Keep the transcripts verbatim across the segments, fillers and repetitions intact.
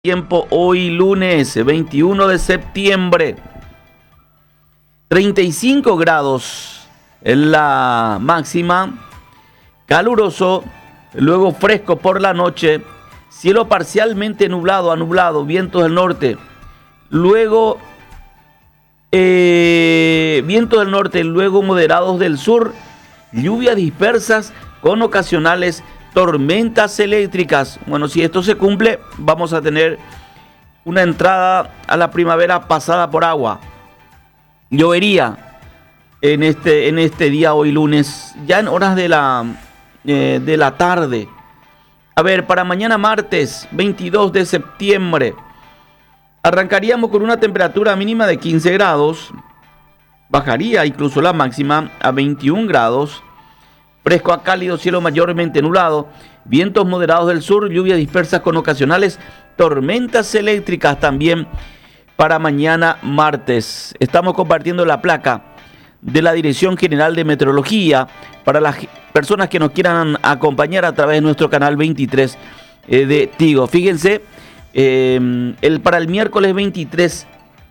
Tiempo hoy lunes veintiuno de septiembre, treinta y cinco grados en la máxima, caluroso, luego fresco por la noche, cielo parcialmente nublado a nublado, vientos del norte, luego eh, vientos del norte, luego moderados del sur, lluvias dispersas con ocasionales tormentas eléctricas. Bueno, si esto se cumple, vamos a tener una entrada a la primavera pasada por agua. Llovería en este, en este día hoy lunes, ya en horas de la, eh, de la tarde. A ver, para mañana martes veintidós de septiembre, arrancaríamos con una temperatura mínima de quince grados, bajaría incluso la máxima a veintiún grados. Fresco a cálido, cielo mayormente nublado, vientos moderados del sur, lluvias dispersas con ocasionales tormentas eléctricas también para mañana martes. Estamos compartiendo la placa de la Dirección General de Meteorología para las personas que nos quieran acompañar a través de nuestro canal veintitrés eh, de Tigo. Fíjense, eh, el, para el miércoles veintitrés,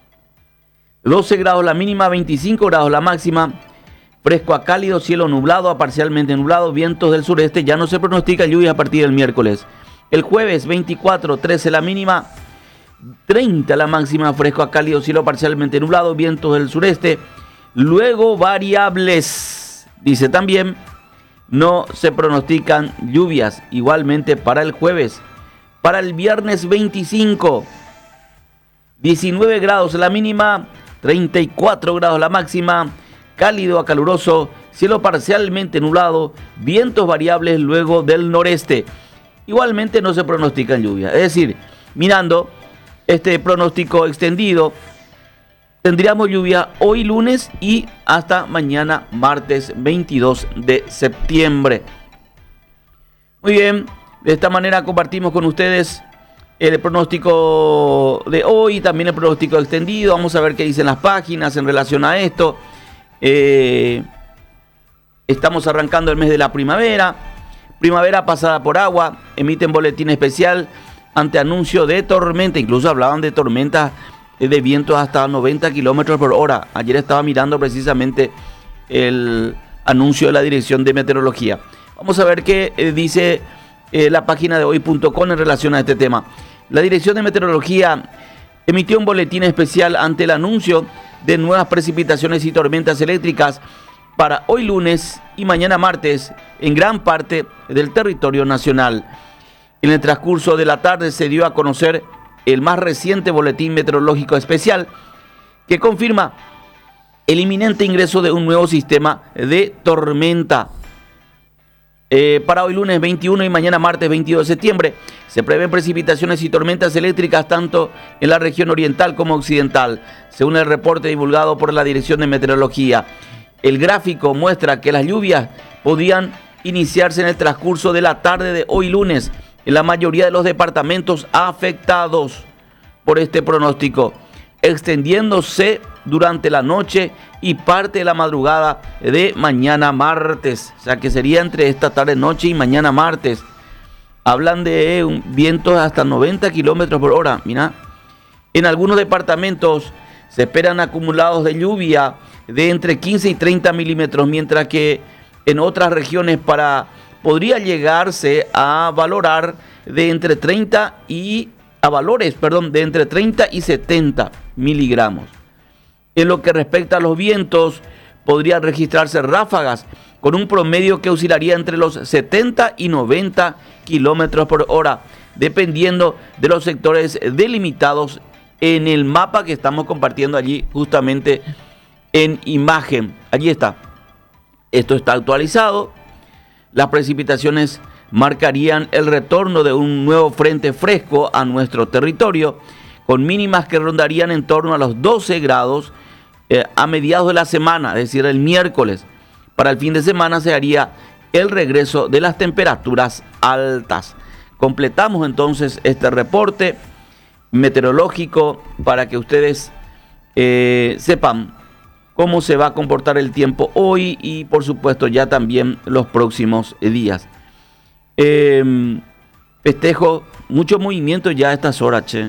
doce grados la mínima, veinticinco grados la máxima. Fresco a cálido, cielo nublado a parcialmente nublado, vientos del sureste, ya no se pronostica lluvia a partir del miércoles. El jueves veinticuatro, trece la mínima, treinta la máxima, fresco a cálido, cielo parcialmente nublado, vientos del sureste. Luego variables, dice también, no se pronostican lluvias, igualmente para el jueves. Para el viernes veinticinco, diecinueve grados la mínima, treinta y cuatro grados la máxima. Cálido a caluroso, cielo parcialmente nublado, vientos variables luego del noreste. Igualmente no se pronostican lluvia. Es decir, mirando este pronóstico extendido, tendríamos lluvia hoy lunes y hasta mañana martes veintidós de septiembre. Muy bien, de esta manera compartimos con ustedes el pronóstico de hoy, también el pronóstico extendido. Vamos a ver qué dicen las páginas en relación a esto. Eh, estamos arrancando el mes de la primavera. Primavera pasada por agua. Emiten boletín especial ante anuncio de tormenta. Incluso hablaban de tormentas de vientos hasta noventa kilómetros por hora. Ayer estaba mirando precisamente el anuncio de la Dirección de Meteorología. Vamos a ver qué eh, dice eh, la página de hoy punto com en relación a este tema. La Dirección de Meteorología emitió un boletín especial ante el anuncio de nuevas precipitaciones y tormentas eléctricas para hoy lunes y mañana martes en gran parte del territorio nacional. En el transcurso de la tarde se dio a conocer el más reciente boletín meteorológico especial que confirma el inminente ingreso de un nuevo sistema de tormenta. Eh, para hoy lunes veintiuno y mañana martes veintidós de septiembre se prevén precipitaciones y tormentas eléctricas tanto en la región oriental como occidental, según el reporte divulgado por la Dirección de Meteorología. El gráfico muestra que las lluvias podían iniciarse en el transcurso de la tarde de hoy lunes en la mayoría de los departamentos afectados por este pronóstico, extendiéndose durante la noche y parte de la madrugada de mañana martes, o sea que sería entre esta tarde noche y mañana martes. Hablan de un vientos hasta noventa kilómetros por hora. Mira, en algunos departamentos se esperan acumulados de lluvia de entre quince y treinta milímetros, mientras que en otras regiones para podría llegarse a valorar de entre treinta y a valores, perdón, de entre treinta y setenta miligramos. En lo que respecta a los vientos, podrían registrarse ráfagas con un promedio que oscilaría entre los setenta y noventa kilómetros por hora, dependiendo de los sectores delimitados en el mapa que estamos compartiendo allí justamente en imagen. Allí está. Esto está actualizado. Las precipitaciones marcarían el retorno de un nuevo frente fresco a nuestro territorio, con mínimas que rondarían en torno a los doce grados eh, a mediados de la semana, es decir, el miércoles. Para el fin de semana se haría el regreso de las temperaturas altas. Completamos entonces este reporte meteorológico para que ustedes eh, sepan cómo se va a comportar el tiempo hoy y por supuesto ya también los próximos días. Eh, festejo mucho movimiento ya a estas horas, che.